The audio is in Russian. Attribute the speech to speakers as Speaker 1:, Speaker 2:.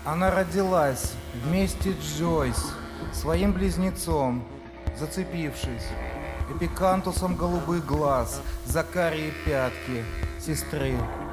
Speaker 1: Она родилась вместе с Джойс, своим близнецом, зацепившись эпикантусом голубых глаз за карие пятки сестры.